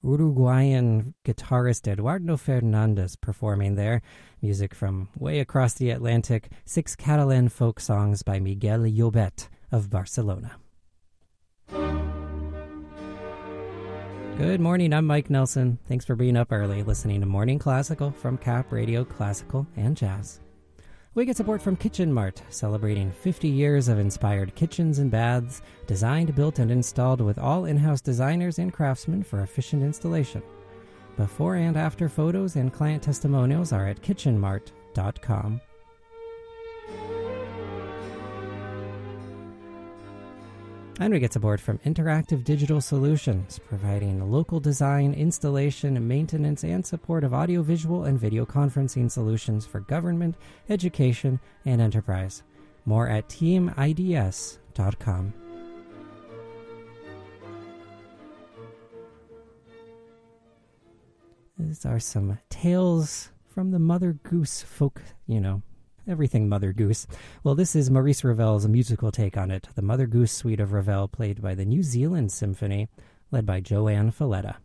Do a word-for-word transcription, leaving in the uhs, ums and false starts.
Uruguayan guitarist Eduardo Fernandez performing there. Music from way across the Atlantic, six Catalan folk songs by Miguel Llobet of Barcelona. Good morning, I'm Mike Nelson. Thanks for being up early, listening to Morning Classical from Cap Radio Classical and Jazz. We get support from Kitchen Mart, celebrating fifty years of inspired kitchens and baths, designed, built, and installed with all in-house designers and craftsmen for efficient installation. Before and after photos and client testimonials are at kitchen mart dot com. And we get support from Interactive Digital Solutions, providing local design, installation, maintenance, and support of audiovisual and video conferencing solutions for government, education, and enterprise. More at team I D S dot com. These are some tales from the Mother Goose folk, you know, everything Mother Goose. Well, this is Maurice Ravel's musical take on it, the Mother Goose Suite of Ravel, played by the New Zealand Symphony, led by Joanne Falletta.